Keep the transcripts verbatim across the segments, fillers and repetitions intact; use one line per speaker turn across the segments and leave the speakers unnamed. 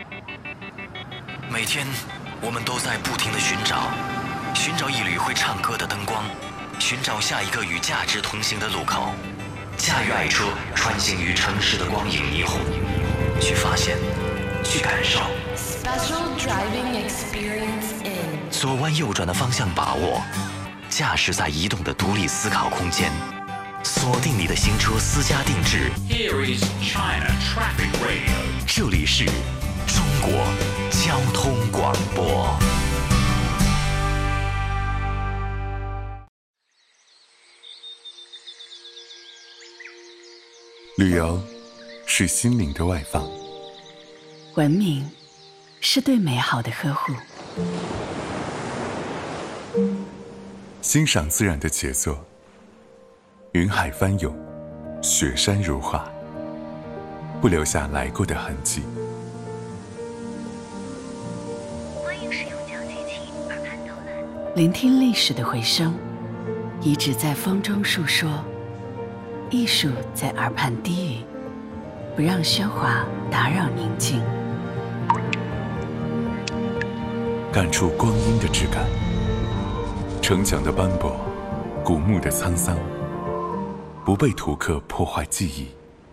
每天我们都在不停地寻找，寻找一缕会唱歌的灯光，寻找下一个与价值同行的路口，驾驭爱车穿行于城市的光影霓虹，去发现，去感受。
Special driving experience in
左弯右转的方向把握，驾驶在移动的独立思考空间，锁定你的新车私家定制。
Here is China Traffic Radio。
这里是中国交通广播。
旅游是心灵的外放，
文明是对美好的呵护，
欣赏自然的杰作，云海翻涌，雪山如画，不留下来过的痕迹。
欢迎使用讲机器耳畔导览，
聆听历史的回声，遗址在风中述说，艺术在耳畔低语，不让喧哗打扰宁静。
感触光阴的质感，城墙的斑驳，古墓的沧桑，不被图刻破坏记忆。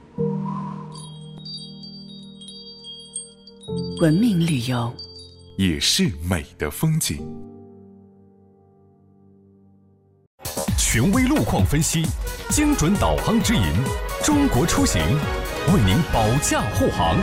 文明旅游
也是美的风景。
权威路况分析，精准导航指引，中国出行为您保驾护航。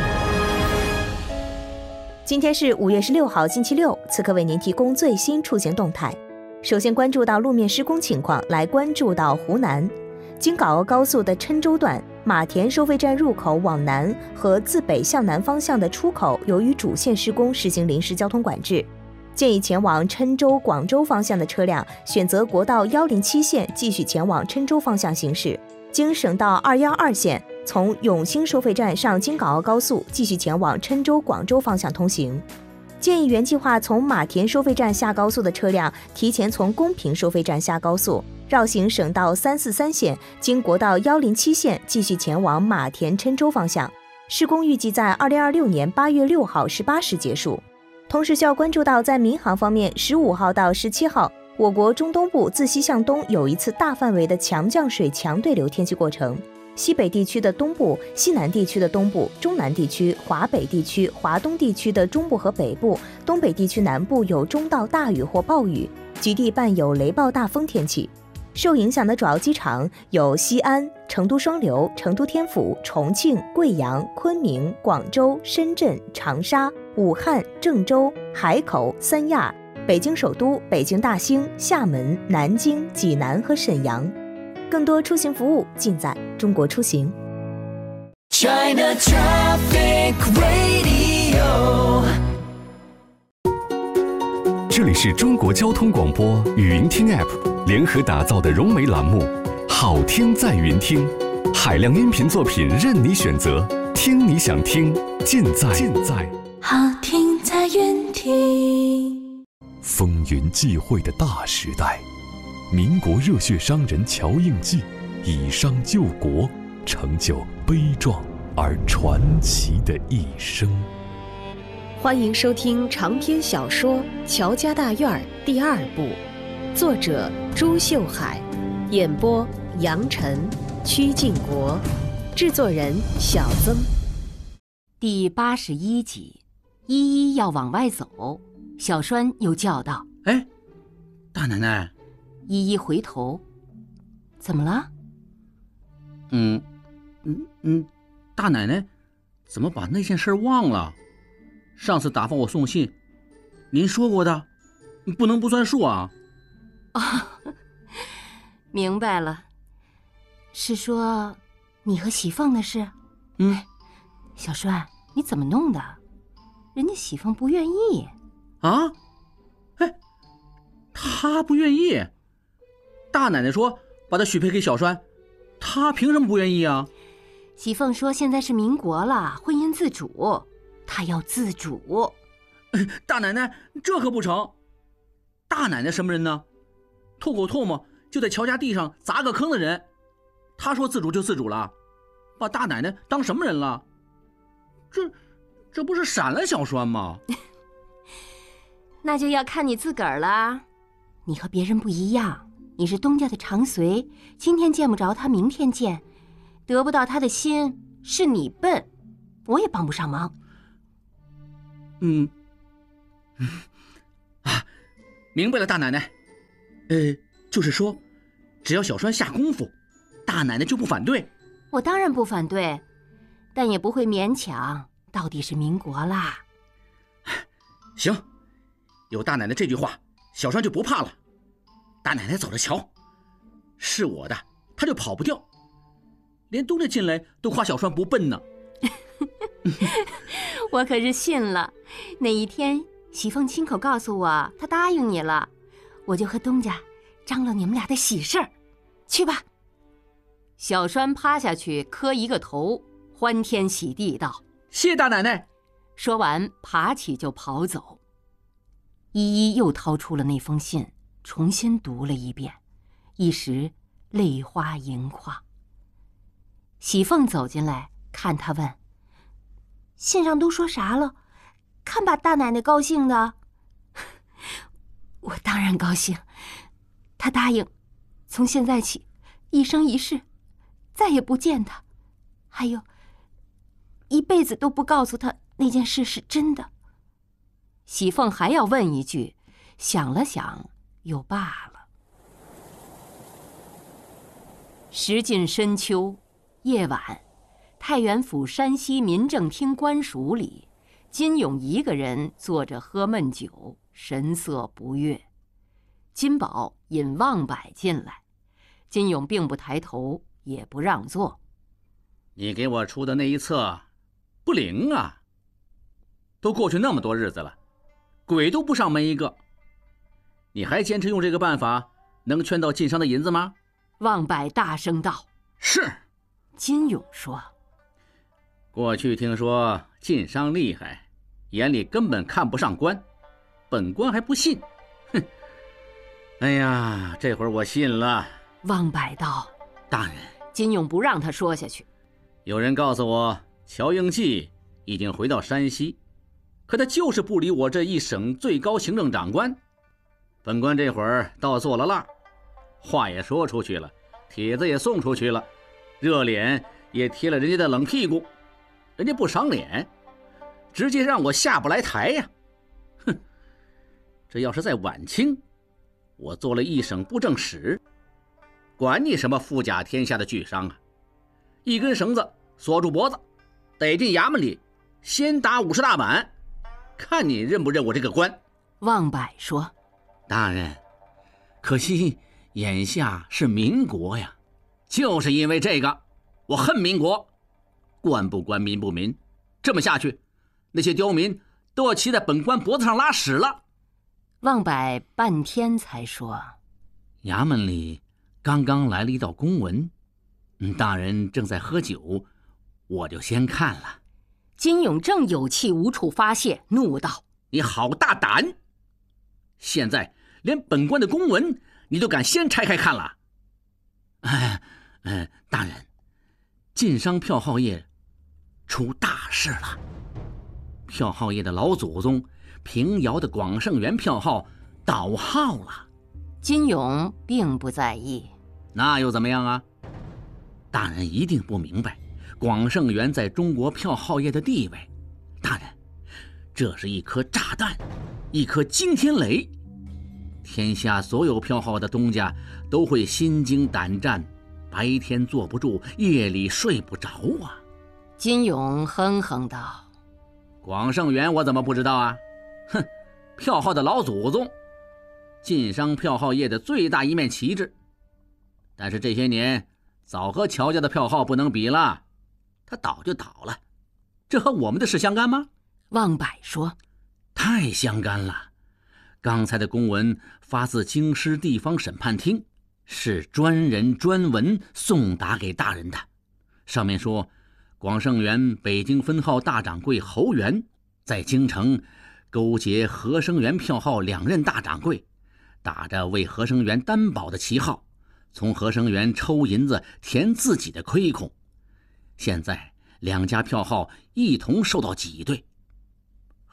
今天是五月十六号星期六，此刻为您提供最新出行动态。首先关注到路面施工情况，来关注到湖南京港澳高速的郴州段马田收费站入口往南和自北向南方向的出口，由于主线施工实行临时交通管制，建议前往郴州、广州方向的车辆选择国道一零七线继续前往郴州方向行驶，经省道二一二线从永兴收费站上京港澳高速继续前往郴州、广州方向通行。建议原计划从马田收费站下高速的车辆提前从公平收费站下高速，绕行省道三四三线，经国道一零七线继续前往马田郴州方向。施工预计在二零二六年八月六号十八时结束。同时需要关注到，在民航方面，十五号到十七号，我国中东部自西向东有一次大范围的强降水强对流天气过程。西北地区的东部、西南地区的东部、中南地区、华北地区、华东地区的中部和北部、东北地区南部有中到大雨或暴雨，局地伴有雷暴大风天气。受影响的主要机场有西安、成都双流、成都天府、重庆、贵阳、昆明、广州、深圳、长沙、武汉、郑州、海口、三亚、北京首都、北京大兴、厦门、南京、济南和沈阳。更多出行服务尽在中国出行。
China Traffic Radio。
这里是中国交通广播语音听 App 联合打造的融媒栏目，好听在云听，海量音频作品任你选择，听你想听，尽在尽在
好听在云听。
风云际会的大时代，民国热血商人乔应记以商救国，成就悲壮而传奇的一生。
欢迎收听长篇小说《乔家大院》第二部，作者朱秀海，演播杨晨、曲靖国，制作人小曾。
第八十一集，依依要往外走，小栓又叫道：“
哎，大奶奶！”
依依回头，怎么了？
嗯，嗯嗯，大奶奶，怎么把那件事忘了？上次打发我送信，您说过的，不能不算数啊。
哦，明白了，是说你和喜凤的事？
嗯，
小栓，你怎么弄的？人家喜凤不愿意。
啊？哎，她不愿意？大奶奶说把她许配给小栓，她凭什么不愿意啊？
喜凤说现在是民国了，婚姻自主，她要自主。
大奶奶，这可不成。大奶奶什么人呢？吐口唾沫就在乔家地上砸个坑的人。她说自主就自主了，把大奶奶当什么人了？这这不是闪了小栓吗？
那就要看你自个儿了。你和别人不一样，你是东家的长随，今天见不着他，明天见，得不到他的心，是你笨，我也帮不上忙。
嗯，嗯啊，明白了，大奶奶。呃，就是说，只要小栓下功夫，大奶奶就不反对。
我当然不反对，但也不会勉强，到底是民国啦。
行，有大奶奶这句话，小栓就不怕了。大奶奶走着瞧，是我的，他就跑不掉。连东家进来都夸小栓不笨呢。
我可是信了。那一天，喜凤亲口告诉我，她答应你了，我就和东家张罗你们俩的喜事儿。去吧。小栓趴下去磕一个头，欢天喜地道：“
谢大奶奶。”
说完，爬起就跑走。依依又掏出了那封信，重新读了一遍，一时泪花盈眶。喜凤走进来，看他问：“信上都说啥了？看把大奶奶高兴的。”我当然高兴，她答应，从现在起，一生一世，再也不见他，还有，一辈子都不告诉他那件事是真的。喜凤还要问一句，想了想，又罢了。时近深秋，夜晚，太原府山西民政厅官署里，金勇一个人坐着喝闷酒，神色不悦。金宝引望柏进来，金勇并不抬头，也不让座。
你给我出的那一策不灵啊！都过去那么多日子了，鬼都不上门一个，你还坚持用这个办法，能圈到晋商的银子吗？
望柏大声道：“
是。”
金勇说：“
过去听说晋商厉害，眼里根本看不上官，本官还不信。哼！哎呀，这会儿我信了。”
望柏道：“
大人。”
金勇不让他说下去。
有人告诉我，乔应记已经回到山西，可他就是不理我这一省最高行政长官。本官这会儿倒做了蜡，话也说出去了，帖子也送出去了，热脸也贴了人家的冷屁股，人家不赏脸，直接让我下不来台呀！哼，这要是在晚清，我做了一省布政使，管你什么富甲天下的巨商啊！一根绳子锁住脖子，逮进衙门里，先打五十大板，看你认不认我这个官。
望柏说：“
大人，可惜眼下是民国呀，就是因为这个，我恨民国。官不官，民不民，这么下去，那些刁民都要骑在本官脖子上拉屎了。”
望柏半天才说：“
衙门里刚刚来了一道公文，大人正在喝酒，我就先看了。”
金勇正有气无处发泄，怒道：“
你好大胆！现在连本官的公文你都敢先拆开看了？”哎，哎，大人，晋商票号业出大事了。票号业的老祖宗平遥的广盛元票号倒号了。
金勇并不在意。
那又怎么样啊？大人一定不明白广盛元在中国票号业的地位。大人，这是一颗炸弹，一颗惊天雷，天下所有票号的东家都会心惊胆战，白天坐不住，夜里睡不着啊。
金勇哼哼道：“
广盛元我怎么不知道啊？哼，票号的老祖宗，晋商票号业的最大一面旗帜。但是这些年早和乔家的票号不能比了，他倒就倒了，这和我们的事相干吗？”
望柏说：“
太相干了。刚才的公文发自京师地方审判厅，是专人专文送达给大人的。上面说，广盛元北京分号大掌柜侯元在京城勾结和生元票号两任大掌柜，打着为和生元担保的旗号，从和生元抽银子填自己的亏空。现在两家票号一同受到挤兑，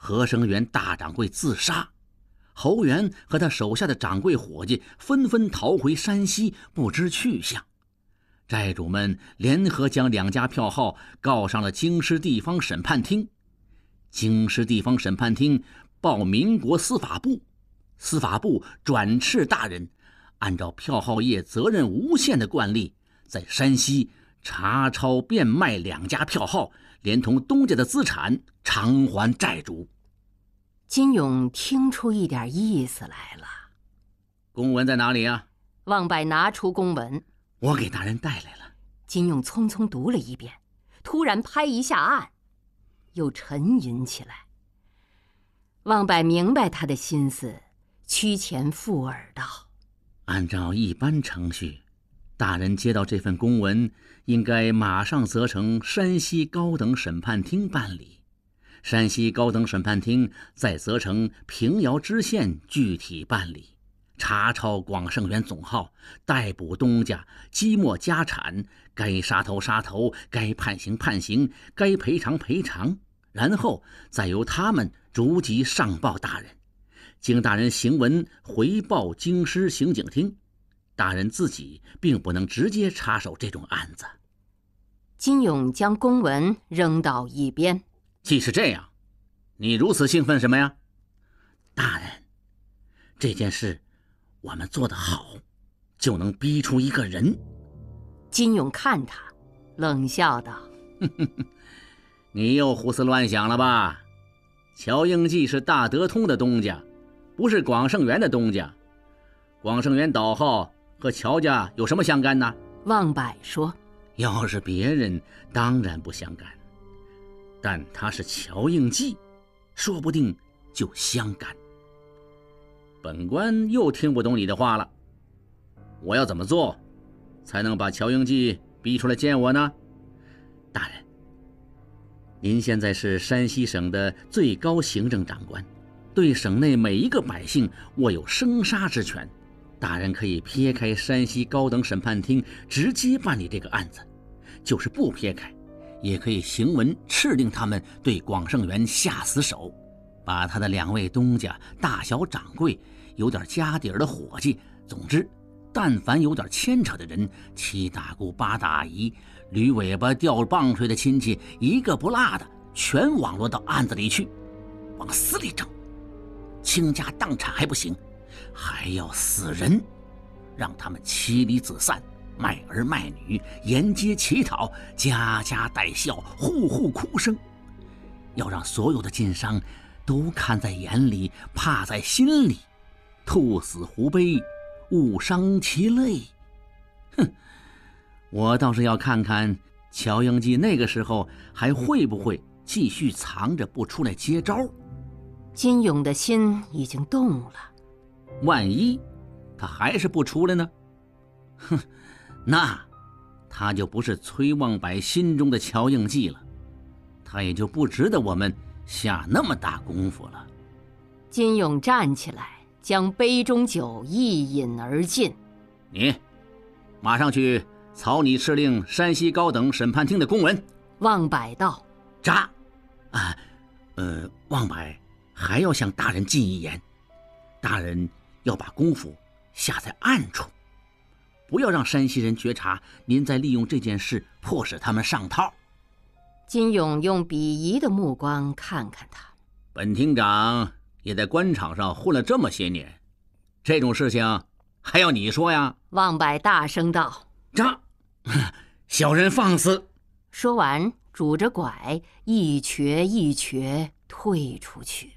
何生元大掌柜自杀，侯元和他手下的掌柜伙计纷纷逃回山西，不知去向。债主们联合将两家票号告上了京师地方审判厅。京师地方审判厅报民国司法部，司法部转斥大人按照票号业责任无限的惯例，在山西查抄变卖两家票号，连同东家的资产偿还债主。
金勇听出一点意思来了。
公文在哪里啊？
望拜拿出公文，
我给大人带来了。
金勇匆匆读了一遍，突然拍一下案，又沉吟起来。望拜明白他的心思，趋前附耳道：
按照一般程序，大人接到这份公文，应该马上责成山西高等审判厅办理，山西高等审判厅再责成平遥知县具体办理，查抄广盛元总号，逮捕东家，积没家产，该杀头杀头，该判刑判刑，该赔偿赔偿，然后再由他们逐级上报大人，经大人行文回报京师刑警厅。大人自己并不能直接插手这种案子。
金勇将公文扔到一边。
既是这样，你如此兴奋什么呀？大人，这件事我们做得好，就能逼出一个人。
金勇看他，冷笑道：
你又胡思乱想了吧？乔应记是大德通的东家，不是广盛元的东家。广盛元倒号和乔家有什么相干呢？
望柏说：
要是别人当然不相干，但他是乔应记，说不定就相干。本官又听不懂你的话了，我要怎么做才能把乔应记逼出来见我呢？大人，您现在是山西省的最高行政长官，对省内每一个百姓握有生杀之权。大人可以撇开山西高等审判厅直接办理这个案子，就是不撇开，也可以行文敕令他们对广盛元下死手，把他的两位东家大小掌柜，有点家底儿的伙计，总之但凡有点牵扯的人，七大姑八大姨，驴尾巴掉棒槌的亲戚，一个不落的全网罗到案子里去，往死里整。倾家荡产还不行，还要死人，让他们妻离子散，卖儿卖女，沿街乞讨，家家带笑，户户哭声。要让所有的晋商都看在眼里，怕在心里，兔死狐悲，勿伤其类。哼，我倒是要看看乔应记那个时候还会不会继续藏着不出来接招。
金勇的心已经动了，
万一他还是不出来呢？哼，那他就不是崔望柏心中的乔应记了，他也就不值得我们下那么大功夫了。
金勇站起来，将杯中酒一饮而尽。
你马上去草拟敕令山西高等审判厅的公文。
望柏道：
扎啊，呃，望柏还要向大人进一言，大人要把功夫下在暗处，不要让山西人觉察您在利用这件事迫使他们上套。
金勇用鄙夷的目光看看他。
本厅长也在官场上混了这么些年，这种事情还要你说呀？
望柏大声道：
扎，小人放肆。
说完拄着拐一瘸一瘸退出去。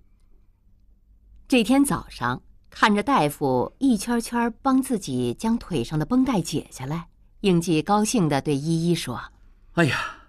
这天早上，看着大夫一圈圈帮自己将腿上的绷带解下来，应记高兴地对依依说：
哎呀，